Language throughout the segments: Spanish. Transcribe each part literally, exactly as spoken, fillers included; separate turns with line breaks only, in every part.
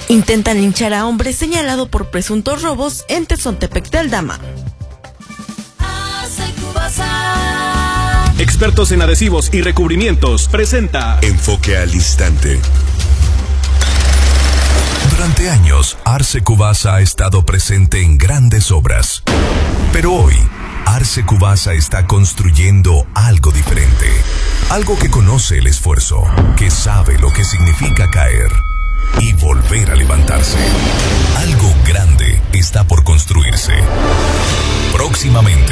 Intentan linchar a hombre señalado por presuntos robos en Tezontepec de Aldama.
Expertos en adhesivos y recubrimientos presenta
Enfoque al Instante.
Durante años, Arce Cubasa ha estado presente en grandes obras. Pero hoy, Arce Cubasa está construyendo algo diferente. Algo que conoce el esfuerzo, que sabe lo que significa caer y volver a levantarse. Algo grande está por construirse. Próximamente,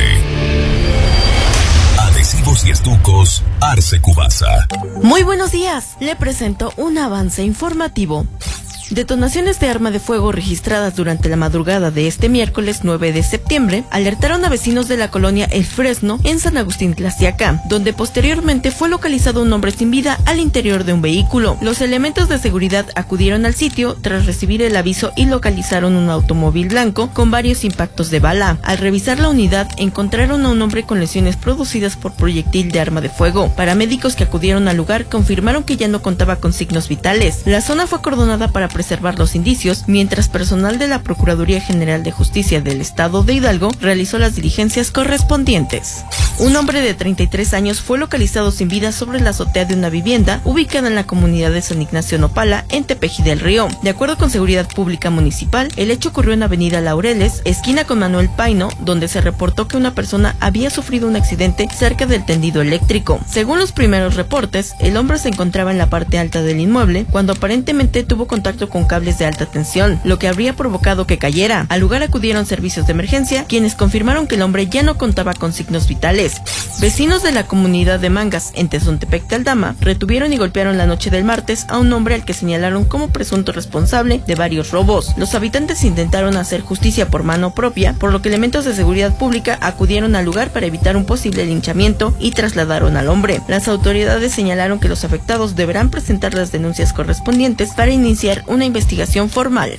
adhesivos y estucos Arce Cubasa.
Muy buenos días, le presento un avance informativo. Detonaciones de arma de fuego registradas durante la madrugada de este miércoles nueve de septiembre alertaron a vecinos de la colonia El Fresno en San Agustín Tlaxiaca, donde posteriormente fue localizado un hombre sin vida al interior de un vehículo. Los elementos de seguridad acudieron al sitio tras recibir el aviso y localizaron un automóvil blanco con varios impactos de bala. Al revisar la unidad encontraron a un hombre con lesiones producidas por proyectil de arma de fuego. Paramédicos que acudieron al lugar confirmaron que ya no contaba con signos vitales. La zona fue acordonada para preservar los indicios, mientras personal de la Procuraduría General de Justicia del Estado de Hidalgo realizó las diligencias correspondientes. Un hombre de treinta y tres años fue localizado sin vida sobre la azotea de una vivienda ubicada en la comunidad de San Ignacio Nopala, en Tepeji del Río. De acuerdo con Seguridad Pública Municipal, el hecho ocurrió en Avenida Laureles, esquina con Manuel Paino, donde se reportó que una persona había sufrido un accidente cerca del tendido eléctrico. Según los primeros reportes, el hombre se encontraba en la parte alta del inmueble cuando aparentemente tuvo contacto con cables de alta tensión, lo que habría provocado que cayera. Al lugar acudieron servicios de emergencia, quienes confirmaron que el hombre ya no contaba con signos vitales. Vecinos de la comunidad de Mangas, en Tezontepec de Aldama, retuvieron y golpearon la noche del martes a un hombre al que señalaron como presunto responsable de varios robos. Los habitantes intentaron hacer justicia por mano propia, por lo que elementos de seguridad pública acudieron al lugar para evitar un posible linchamiento y trasladaron al hombre. Las autoridades señalaron que los afectados deberán presentar las denuncias correspondientes para iniciar una investigación formal.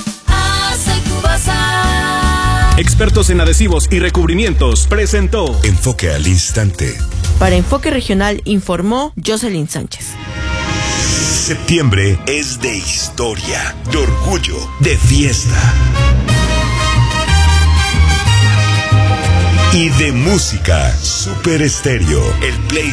Expertos en adhesivos y recubrimientos presentó
Enfoque al Instante.
Para Enfoque Regional informó Jocelyn Sánchez.
Septiembre es de historia, de orgullo, de fiesta. Y de música. Super Estéreo, el play